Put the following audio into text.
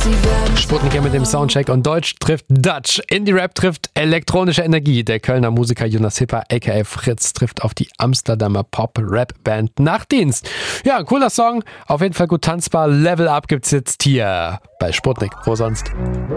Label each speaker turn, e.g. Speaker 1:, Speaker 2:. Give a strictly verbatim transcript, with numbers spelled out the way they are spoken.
Speaker 1: Sputnik mit dem Soundcheck und Deutsch trifft Dutch. Indie-Rap trifft elektronische Energie. Der Kölner Musiker Jonas Hipper, aka Fritz, trifft auf die Amsterdamer Pop-Rap-Band Nachtdienst. Ja, ein cooler Song. Auf jeden Fall gut tanzbar. Level Up gibt's jetzt hier bei Sputnik. Wo sonst?